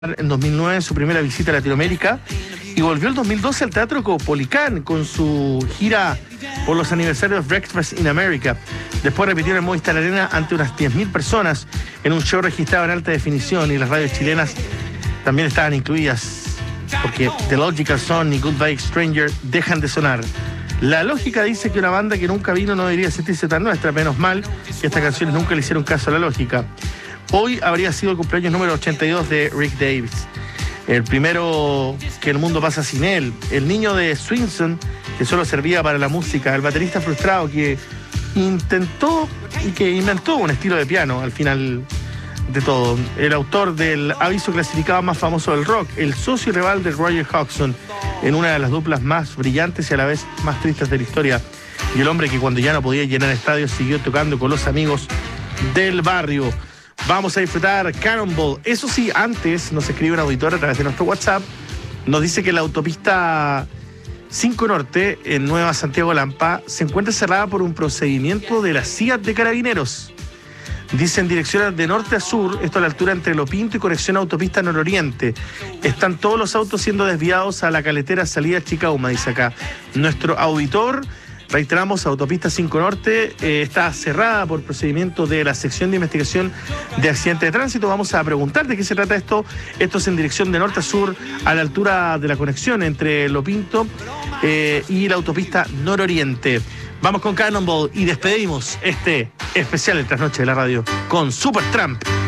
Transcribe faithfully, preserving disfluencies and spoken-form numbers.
En dos mil nueve en su primera visita a Latinoamérica y volvió el dos mil doce al Teatro Caupolicán con su gira por los aniversarios Breakfast in America. Después repitió en el Movistar Arena ante unas diez mil personas en un show registrado en alta definición, y las radios chilenas también estaban incluidas porque The Logical Song y Goodbye Stranger dejan de sonar. La lógica dice que una banda que nunca vino no debería sentirse tan nuestra, menos mal que estas canciones nunca le hicieron caso a la lógica. Hoy habría sido el cumpleaños número ochenta y dos de Rick Davies, el primero que el mundo pasa sin él, el niño de Swinson que solo servía para la música, el baterista frustrado que intentó y que inventó un estilo de piano al final de todo, el autor del aviso clasificado más famoso del rock, el socio y rival de Roger Hodgson en una de las duplas más brillantes y a la vez más tristes de la historia, y el hombre que cuando ya no podía llenar estadios siguió tocando con los amigos del barrio. Vamos a disfrutar Cannonball. Eso sí, antes nos escribe un auditor a través de nuestro WhatsApp. Nos dice que la autopista cinco Norte en Nueva Santiago Lampa se encuentra cerrada por un procedimiento de la C I A T de Carabineros. Dice en dirección de norte a sur, esto a la altura entre Lo Pinto y conexión autopista nororiente. Están todos los autos siendo desviados a la caletera salida Chicauma, dice acá nuestro auditor. Reiteramos, autopista cinco Norte eh, está cerrada por procedimiento de la sección de investigación de accidentes de tránsito. Vamos a preguntar de qué se trata esto. Esto es en dirección de norte a sur, a la altura de la conexión entre Lo Pinto eh, y la autopista nororiente. Vamos con Cannonball y despedimos este especial El Trasnoche de la Radio con Supertramp.